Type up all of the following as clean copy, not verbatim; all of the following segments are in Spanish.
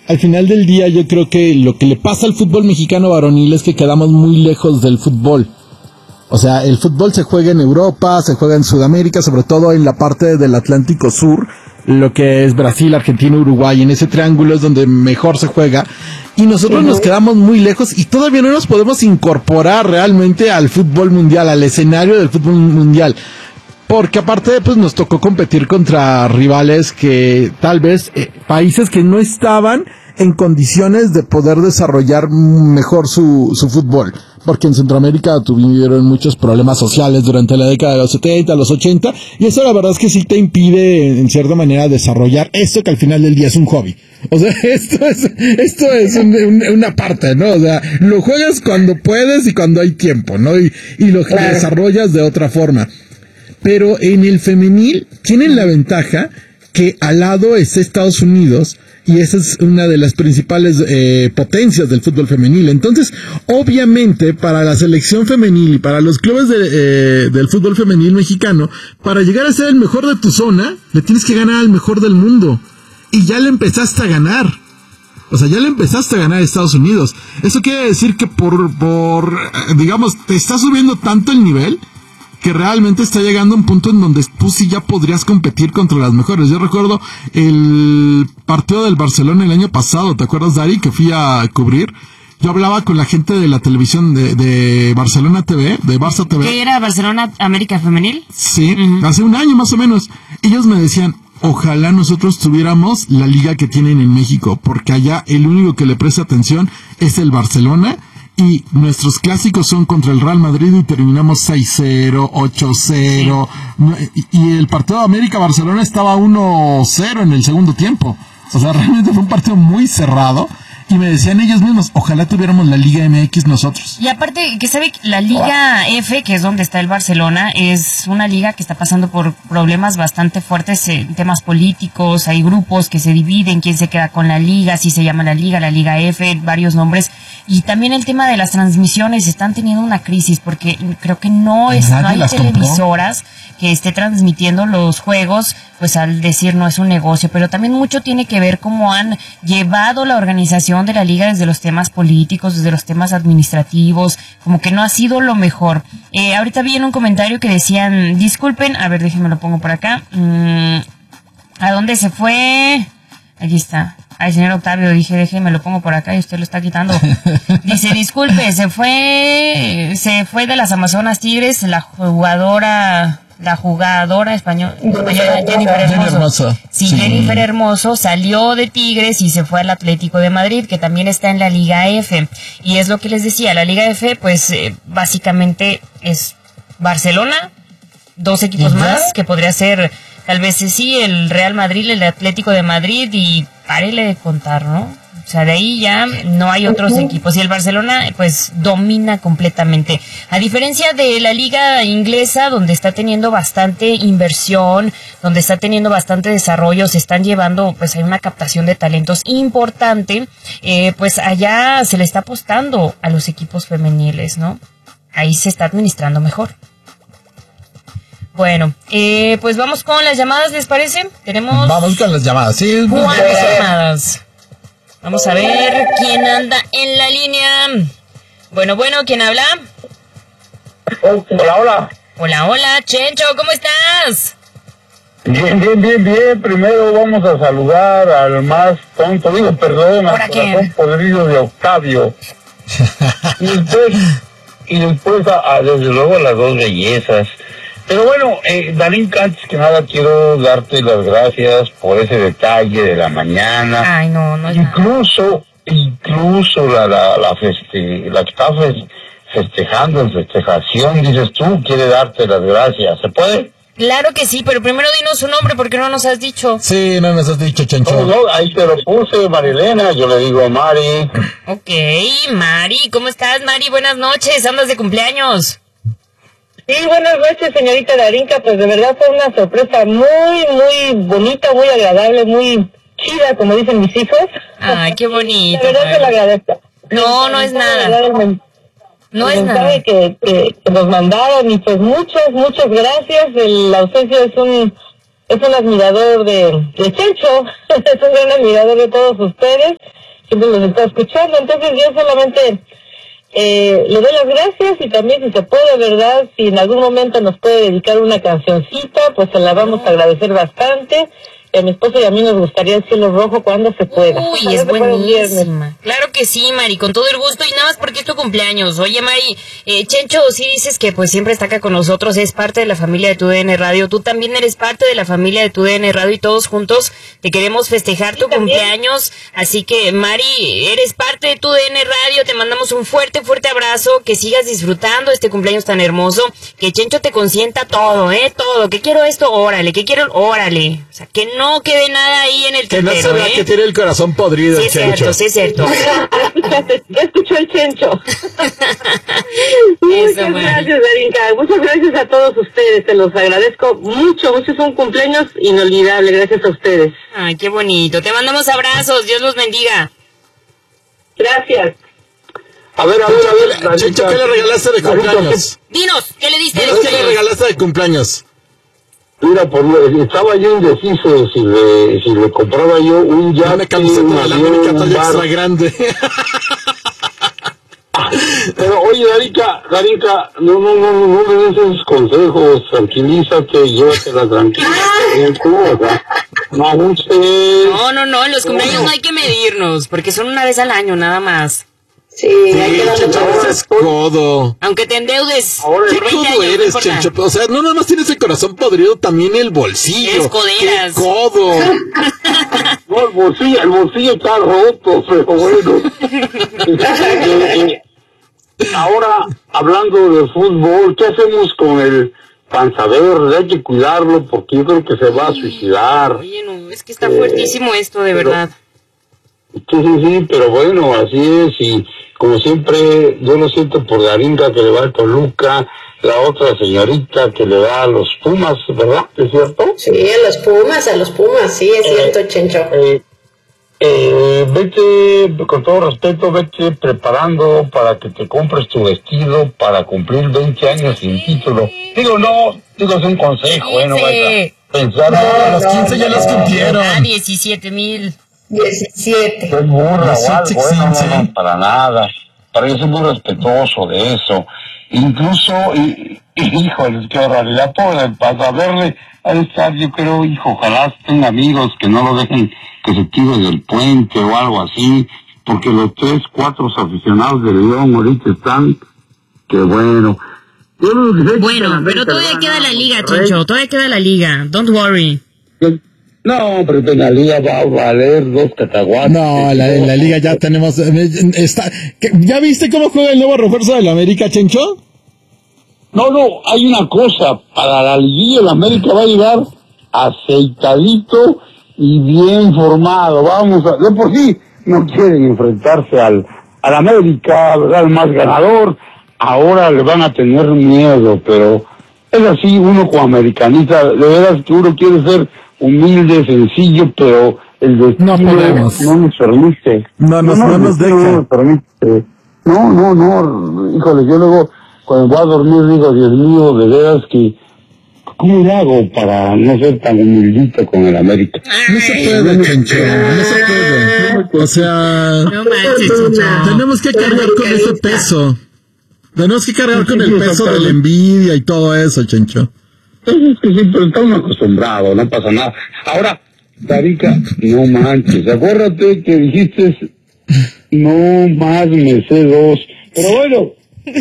al final del día yo creo que lo que le pasa al fútbol mexicano varonil es que quedamos muy lejos del fútbol. O sea, el fútbol se juega en Europa, se juega en Sudamérica, sobre todo en la parte del Atlántico Sur, lo que es Brasil, Argentina, Uruguay, en ese triángulo es donde mejor se juega. Y nosotros nos quedamos muy lejos y todavía no nos podemos incorporar realmente al fútbol mundial, al escenario del fútbol mundial. Porque aparte, pues nos tocó competir contra rivales que tal vez, países que no estaban en condiciones de poder desarrollar mejor su fútbol. Porque en Centroamérica tuvieron muchos problemas sociales durante la década de los 70, los 80, y eso la verdad es que sí te impide, en cierta manera, desarrollar esto que al final del día es un hobby. O sea, esto es una parte, ¿no? O sea, lo juegas cuando puedes y cuando hay tiempo, ¿no? Y lo desarrollas de otra forma. Pero en el femenil tienen la ventaja que al lado está Estados Unidos y esa es una de las principales potencias del fútbol femenil. Entonces, obviamente, para la selección femenil y para los clubes del fútbol femenil mexicano, para llegar a ser el mejor de tu zona, le tienes que ganar al mejor del mundo. Y ya le empezaste a ganar. O sea, ya le empezaste a ganar a Estados Unidos. Eso quiere decir que digamos, te está subiendo tanto el nivel que realmente está llegando a un punto en donde tú sí ya podrías competir contra las mejores. Yo recuerdo el partido del Barcelona el año pasado, ¿te acuerdas, Dari? Que fui a cubrir. Yo hablaba con la gente de la televisión de Barcelona TV, de Barça TV. ¿Qué era Barcelona América Femenil? Sí, hace un año más o menos. Ellos me decían, ojalá nosotros tuviéramos la liga que tienen en México, porque allá el único que le presta atención es el Barcelona. Y nuestros clásicos son contra el Real Madrid y terminamos 6-0, 8-0. Sí. Y el partido de América-Barcelona estaba 1-0 en el segundo tiempo. O sea, realmente fue un partido muy cerrado. Y me decían ellos mismos, ojalá tuviéramos la Liga MX nosotros. Y aparte, que sabe que la Liga F, que es donde está el Barcelona, es una liga que está pasando por problemas bastante fuertes en temas políticos. Hay grupos que se dividen, quién se queda con la liga, si se llama la Liga F, varios nombres. Y también el tema de las transmisiones, están teniendo una crisis porque creo que no hay televisoras que esté transmitiendo los juegos, pues al decir no es un negocio, pero también mucho tiene que ver cómo han llevado la organización de la liga desde los temas políticos, desde los temas administrativos, como que no ha sido lo mejor. Ahorita vi en un comentario que decían, disculpen, a ver, déjenme lo pongo por acá, ¿a dónde se fue? Aquí está. Ay, señor Octavio, dije, déjeme lo pongo por acá y usted lo está quitando. Dice, disculpe, se fue de las Amazonas Tigres la jugadora española Jennifer Hermoso. Sí, Jennifer Hermoso salió de Tigres y se fue al Atlético de Madrid, que también está en la Liga F. Y es lo que les decía, la Liga F, pues básicamente es Barcelona, dos equipos más, que podría ser tal vez sí el Real Madrid, el Atlético de Madrid y párele de contar, ¿no? O sea, de ahí ya no hay otros equipos. Y el Barcelona, pues, domina completamente. A diferencia de la liga inglesa, donde está teniendo bastante inversión, donde está teniendo bastante desarrollo, se están llevando, pues, hay una captación de talentos importante, pues, allá se le está apostando a los equipos femeniles, ¿no? Ahí se está administrando mejor. Bueno, pues vamos con las llamadas, ¿les parece? Vamos con las llamadas, sí. 4 llamadas. Vamos a ver quién anda en la línea. Bueno, ¿quién habla? Hola, Chencho, ¿cómo estás? Bien. Primero vamos a saludar al más tonto, al corazón podrido de Octavio. y después desde luego a las dos bellezas. Pero bueno, Darinka, antes que nada quiero darte las gracias por ese detalle de la mañana. Ay, no es incluso la que está festejando en festejación, dices tú, quiere darte las gracias. ¿Se puede? Claro que sí, pero primero dinos su nombre porque no nos has dicho. Sí, no nos has dicho, Chencho. No, ahí te lo puse, Marilena, yo le digo a Mari. Ok, Mari, ¿cómo estás, Mari? Buenas noches, andas de cumpleaños. Sí, buenas noches, señorita Darinka, pues de verdad fue una sorpresa muy bonita, muy agradable, muy chida, como dicen mis hijos. Ay, qué bonito. De verdad se lo agradezco. No es nada. No es nada. Que nos mandaron y pues muchas gracias. La ausencia es es un admirador de Chencho, es un gran admirador de todos ustedes, siempre los está escuchando, entonces yo solamente le doy las gracias y también si se puede, ¿verdad? Si en algún momento nos puede dedicar una cancioncita, pues se la vamos a agradecer bastante. A mi esposo y a mí nos gustaría el cielo rojo cuando se pueda. Uy, es buenísima. Claro que sí, Mari, con todo el gusto y nada más porque es tu cumpleaños. Oye, Mari, Chencho, sí dices que pues siempre está acá con nosotros, es parte de la familia de TUDN Radio. Tú también eres parte de la familia de TUDN Radio y todos juntos te queremos festejar tu cumpleaños. Así que, Mari, eres parte de TUDN Radio, te mandamos un fuerte, fuerte abrazo, que sigas disfrutando este cumpleaños tan hermoso, que Chencho te consienta todo, todo. Que quiero esto, órale, que quiero, órale. O sea, que no quede nada ahí en el tintero, que no se vea que tiene el corazón podrido, sí, el Chencho. Sí, es cierto. Ya escuchó el Chencho. Muchas gracias, Darinka. Muchas gracias a todos ustedes. Se los agradezco mucho. Es un cumpleaños inolvidable. Gracias a ustedes. Ay, qué bonito. Te mandamos abrazos. Dios los bendiga. Gracias. A ver, Chencho, ¿qué le regalaste de cumpleaños? Dinos, ¿qué le diste? ¿Qué le regalaste de cumpleaños? Mira, estaba yo indeciso si le compraba yo un yate, una camiseta de la América talla extra grande. Pero oye, Darinka, no me des esos consejos, tranquilízate, llévatela tranquila. No, no, en los cumpleaños no hay que medirnos, porque son una vez al año nada más. Sí, Chencho, eres codo. Aunque te endeudes. ¿Qué codo eres, Chencho? O sea, no nomás tienes el corazón podrido, también el bolsillo. Eres coderas. ¡Qué codo! No, el bolsillo está roto, pero bueno. Ahora, hablando de fútbol, ¿qué hacemos con el Panza Verde? Hay que cuidarlo porque yo creo que se va a suicidar. Oye, no, es que está fuertísimo esto, de verdad. Sí, pero bueno, así es, y como siempre, yo lo siento por Darinka que le va al Toluca, la otra señorita que le va a los Pumas, ¿verdad? ¿Es cierto? Sí, a los Pumas, sí, es cierto, Chencho. Vete, con todo respeto, vete preparando para que te compres tu vestido para cumplir 20 años sin título. Digo, es un consejo, no vayas a pensar. No, los 15 ya los cumplieron. 17,000. 17. Soy burra o algo, no, para nada. Para yo soy muy respetuoso de eso. Incluso, híjoles, qué barbaridad, pobre, para verle a estar, yo creo, ojalá tenga amigos que no lo dejen que se tire del puente o algo así, porque los 3, 4 aficionados del León ahorita están, que bueno. Bueno, pero todavía queda la liga, Chencho, todavía queda la liga, don't worry. No, pero en la liga va a valer 2 cacahuates. No, en la liga ya tenemos... ¿Ya viste cómo juega el nuevo refuerzo de la América, Chencho? No, hay una cosa. Para la liguilla el América va a llegar aceitadito y bien formado. De por sí no quieren enfrentarse al América, ¿verdad? El más ganador. Ahora le van a tener miedo, pero es así, uno como americanista, de veras que uno quiere ser humilde, sencillo, pero el destino no nos permite. No nos deja. No nos permite. No, híjole, yo luego cuando voy a dormir digo, Dios mío, de veras que ¿cómo le hago para no ser tan humildito con el América? No se puede, Chencho, no se puede. O sea, no manches, Chencho. Tenemos que cargar con ese peso. Tenemos que cargar con el peso de la envidia y todo eso, Chencho. Es que sí, pero estamos acostumbrados, no pasa nada. Ahora, Darinka, no manches, acuérdate que dijiste, no más me sé 2, pero bueno.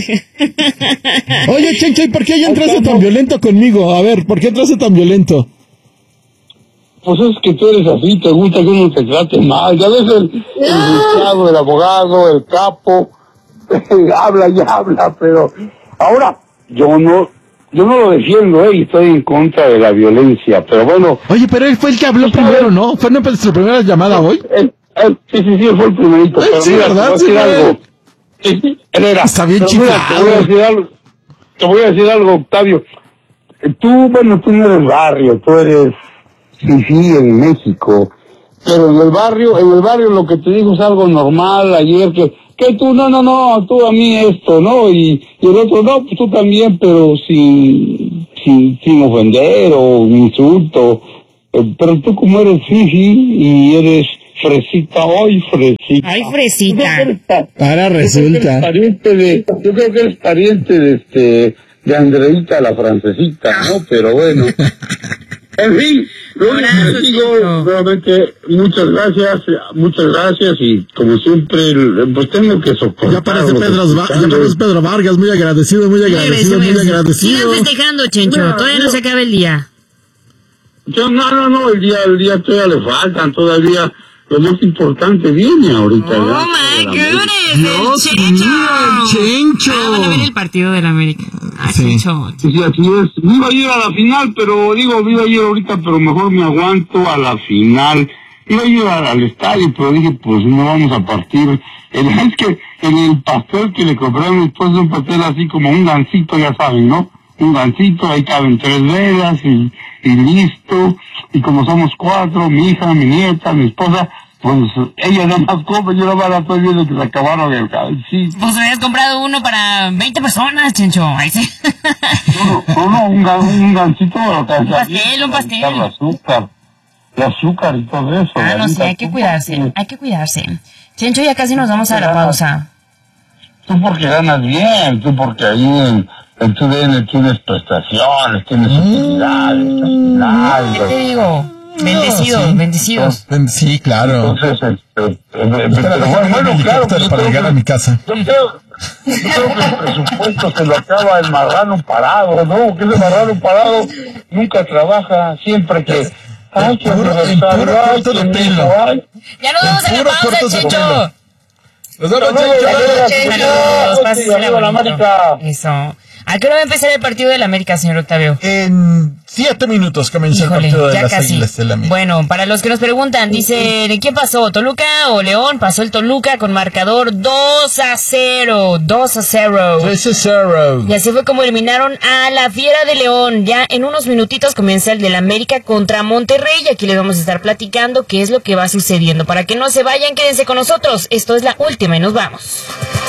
Oye, Chencho, ¿y por qué ya entraste tan violento conmigo? A ver, ¿por qué entraste tan violento? Pues es que tú eres así, te gusta que uno te trate mal. Ya ves el licenciado, el abogado, el capo, habla, pero ahora yo no lo defiendo, y estoy en contra de la violencia, pero bueno. Oye, pero él fue el que habló primero, ¿no? ¿Fue nuestra primera llamada hoy? Sí, él fue el primerito. Pero sí, mira, ¿verdad? te voy a decir algo. Sí, él era. Está bien chiflado. Te voy a decir algo, Octavio. Tú no eres barrio, tú eres en México. Pero en el barrio lo que te digo es algo normal. Ayer que tú, no, tú a mí esto, ¿no? Y el otro, no, pues tú también, pero sin ofender o insulto. Pero tú como eres fifi y eres fresita hoy, fresita. Ay, fresita. Ahora resulta. Yo creo que eres pariente de Andreita la francesita, ¿no? Pero bueno. En fin, lo único que les digo, nuevamente, muchas gracias y como siempre, pues tengo que soportar. Ya parece Pedro Vargas, muy agradecido. Sigan festejando, Chencho, todavía no se acaba el día. No, el día todavía le faltan, todavía lo más importante viene ahorita. Oh my goodness, el Chencho. Van a ver el partido del América. Sí. Chencho. Sí, así es. Me iba a ir a la final, pero me iba a ir ahorita, pero mejor me aguanto a la final. Iba a ir al estadio, pero dije, pues no vamos a partir. Es que en el pastel que le compraron después de un pastel así como un gansito, ya saben, ¿no? Un gansito, ahí caben 3 velas y listo. Y como somos 4, mi hija, mi nieta, mi esposa, pues ella nada más come, yo nada más la estoy viendo que se acabaron el gansito. Pues habías comprado uno para 20 personas, Chencho. Ahí sí. No, un gansito. Un pastel. El azúcar y todo eso. No sé, hay que cuidarse. Chencho, ya casi nos vamos a la pausa. Tú porque ganas bien, tú porque ahí en tu DN tienes prestaciones, tienes utilidades. ¿Qué te digo? Bendecidos. Sí, claro. Entonces, bueno, claro. Para llegar a mi casa. Yo creo que el presupuesto se lo acaba el marrano parado, ¿no? Que ese marrano parado nunca trabaja, siempre que... Ay, que puro corto de pelo. Ya nos vamos a la pausa, Chencho. Nos vemos, Saludos, pásense la bonito. Eso. ¿A qué hora va a empezar el partido del América, señor Octavio? En 7 minutos comienza el partido de las Águilas del América. Bueno, para los que nos preguntan, dicen, ¿qué pasó? ¿Toluca o León? Pasó el Toluca con marcador 2-0. 2-0. Y así fue como eliminaron a la Fiera de León. Ya en unos minutitos comienza el del América contra Monterrey. Y aquí les vamos a estar platicando qué es lo que va sucediendo. Para que no se vayan, quédense con nosotros. Esto es La Última y nos vamos.